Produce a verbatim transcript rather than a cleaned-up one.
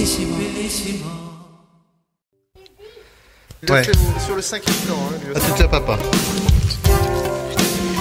Ouais. Sur le cinquième temps, hein, lui aussi. À tout à papa.